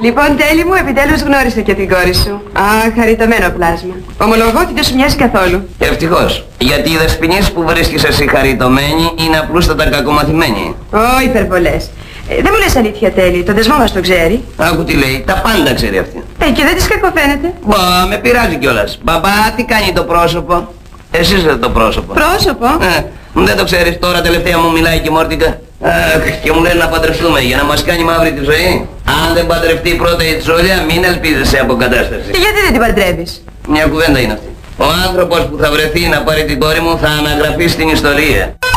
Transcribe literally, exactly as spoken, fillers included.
Λοιπόν, Τέλη μου, επιτέλους γνώρισα και την κόρη σου. Α, χαριτωμένο πλάσμα. Ομολογώ ότι δεν σου μοιάζει καθόλου. Ευτυχώς. Γιατί οι δεσποινείς που βρίσκεις εσύ χαριτωμένοι είναι απλούστατα κακομαθημένοι. Ω, υπερβολές. Ε, δεν μου λες αλήθεια, Τέλη, το δεσμό μας το ξέρει. Άκου τι λέει, τα πάντα ξέρει αυτή. Ε, και δεν της κακοφαίνεται. Μπα, με πειράζει κιόλας. Μπαμπά, τι κάνει το πρόσωπο? Εσείς είστε το πρόσωπο. Πρόσωπο? Ε, δεν το ξέρεις, τώρα τελευταία μου μιλάει και μόρτικα. Αχ, και μου λένε να παντρευτούμε για να μας κάνει μαύρη τη ζωή. Αν δεν παντρευτεί πρώτα η Τσόλια, μην ελπίζεσαι αποκατάσταση. Και γιατί δεν την παντρεύεις? Μια κουβέντα είναι αυτή. Ο άνθρωπος που θα βρεθεί να πάρει την κόρη μου θα αναγραφεί στην ιστορία.